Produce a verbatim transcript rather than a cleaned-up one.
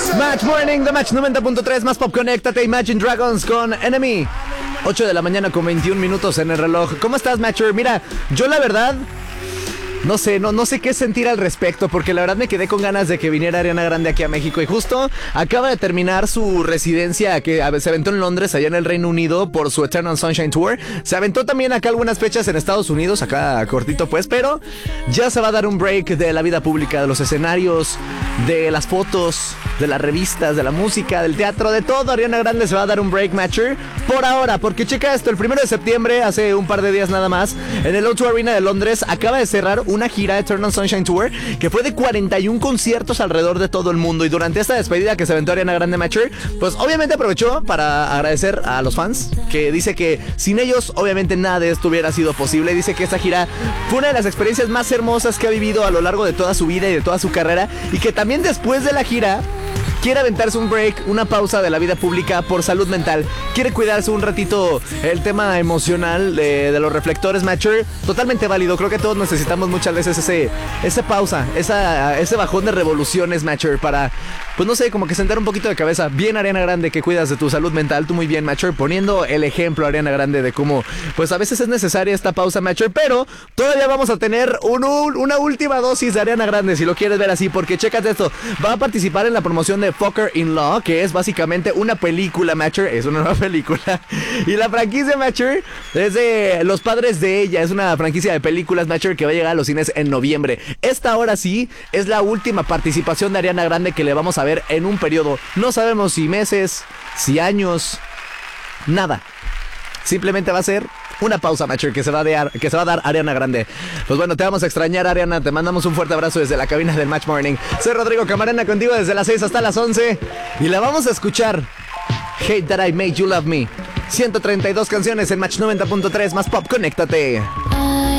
Match Morning de Match noventa punto tres, más pop, conéctate. Imagine Dragons con Enemy. ocho de la mañana con veintiún minutos en el reloj. ¿Cómo estás, Matcher? Mira, yo la verdad no sé, no, no sé qué sentir al respecto, porque la verdad me quedé con ganas de que viniera Ariana Grande aquí a México. Y justo acaba de terminar su residencia que se aventó en Londres, allá en el Reino Unido, por su Eternal Sunshine Tour. Se aventó también acá algunas fechas en Estados Unidos, acá cortito pues, pero ya se va a dar un break de la vida pública, de los escenarios, de las fotos, de las revistas, de la música, del teatro, de todo. Ariana Grande se va a dar un break, Matcher, por ahora, porque checa esto, el primero de septiembre, hace un par de días nada más, en el O dos Arena de Londres, acaba de cerrar una gira Eternal Sunshine Tour que fue de cuarenta y un conciertos alrededor de todo el mundo. Y durante esta despedida que se aventó Ariana Grande, Matcher, pues obviamente aprovechó para agradecer a los fans, que dice que sin ellos obviamente nada de esto hubiera sido posible. Dice que esta gira fue una de las experiencias más hermosas que ha vivido a lo largo de toda su vida y de toda su carrera, y que también después de la gira quiere aventarse un break, una pausa de la vida pública por salud mental. Quiere cuidarse un ratito el tema emocional de, de los reflectores, Matcher. Totalmente válido. Creo que todos necesitamos muchas veces ese, esa pausa, esa, ese bajón de revoluciones, Matcher, para, pues no sé, como que sentar un poquito de cabeza. Bien, Ariana Grande, que cuidas de tu salud mental. Tú muy bien, Matcher, poniendo el ejemplo, Ariana Grande, de cómo, pues a veces es necesaria esta pausa, Matcher, pero todavía vamos a tener un, una última dosis de Ariana Grande, si lo quieres ver así, porque chécate esto. Va a participar en la promoción de Fucker in Law, que es básicamente una película, Matcher, es una nueva película, y la franquicia, Matcher, es de Los Padres de Ella, es una franquicia de películas, Matcher, que va a llegar a los cines en noviembre. Esta ahora sí es la última participación de Ariana Grande que le vamos a ver en un periodo, no sabemos si meses, si años, nada. Simplemente va a ser una pausa, Matcher, que se va a dar, que se va a dar Ariana Grande. Pues bueno, te vamos a extrañar, Ariana. Te mandamos un fuerte abrazo desde la cabina del Match Morning. Soy Rodrigo Camarena, contigo desde las seis hasta las once. Y la vamos a escuchar. Hate That I Made You Love Me. ciento treinta y dos canciones en Match noventa punto tres, más pop, conéctate.